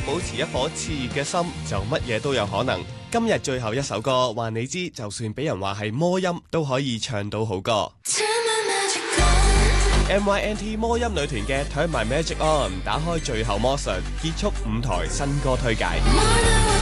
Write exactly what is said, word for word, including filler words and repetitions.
保持一顆熾熱嘅心，就乜嘢都有可能。今日最後一首歌，話你知，就算俾人話係魔音，都可以唱到好歌。M Y N T 魔音女團嘅 Turn My Magic On 打開最後魔術，結束五台新歌推介。